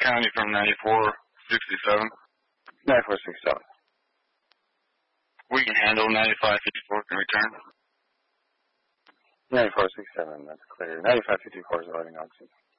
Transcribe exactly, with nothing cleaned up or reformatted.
County from ninety-four sixty-seven. ninety-four sixty-seven. We can handle ninety-five fifty-four, can return. ninety-four sixty-seven, that's clear. ninety-five fifty-four is loading oxygen.